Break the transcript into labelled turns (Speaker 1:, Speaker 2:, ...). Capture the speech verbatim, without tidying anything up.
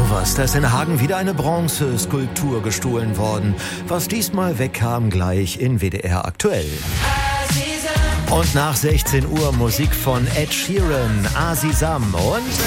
Speaker 1: sowas, da ist in Hagen wieder eine Bronzeskulptur gestohlen worden. Was diesmal wegkam, gleich in W D R aktuell. Und nach sechzehn Uhr Musik von Ed Sheeran, Azizam und